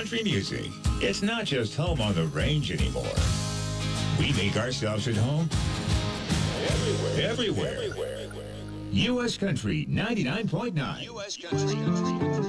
country music. It's not just home on the range anymore. We make ourselves at home everywhere. U.S. Country 99.9. U.S. Country.